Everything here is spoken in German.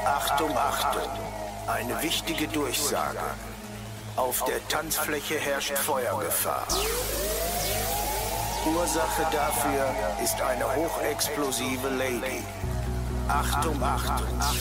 Achtung, Achtung, eine wichtige Durchsage. Auf der Tanzfläche herrscht Feuergefahr. Ursache dafür ist eine hochexplosive Lady. Achtung, Achtung,